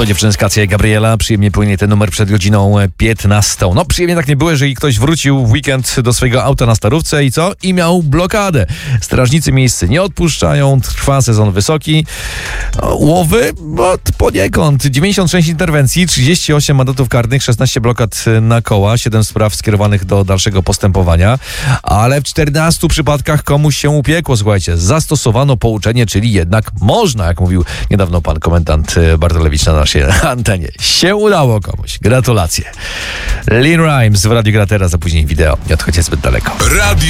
To dziewczyny z Kacja i Gabriela. Przyjemnie płynie ten numer przed godziną 15. No przyjemnie tak nie było, jeżeli ktoś wrócił w weekend do swojego auta na Starówce i co? I miał blokadę. Strażnicy miejscy nie odpuszczają, trwa sezon wysoki. Łowy poniekąd. 96 interwencji, 38 mandatów karnych, 16 blokad na koła, 7 spraw skierowanych do dalszego postępowania. Ale w 14 przypadkach komuś się upiekło. Słuchajcie, zastosowano pouczenie, czyli jednak można, jak mówił niedawno pan komendant Bartolewicz na naszej antenie. Się udało komuś. Gratulacje. Lin Rimes w Radiu Gra teraz, a później wideo. Nie odchodźcie zbyt daleko. Radio